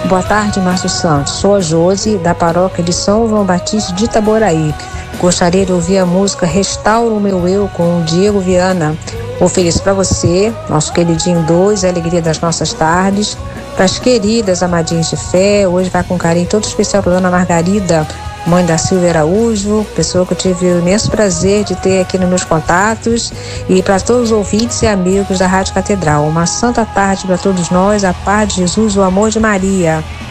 Boa tarde, Márcio Santos. Sou a Josi, da paróquia de São João Batista de Itaboraí. Gostaria de ouvir a música Restaura o Meu Eu, com o Diego Viana. Ofereço para você, nosso queridinho 2, a alegria das nossas tardes. Para as queridas amadinhas de fé, hoje vai com carinho todo especial para Dona Margarida, mãe da Silvia Araújo, pessoa que eu tive o imenso prazer de ter aqui nos meus contatos, e para todos os ouvintes e amigos da Rádio Catedral. Uma santa tarde para todos nós, a paz de Jesus, o amor de Maria.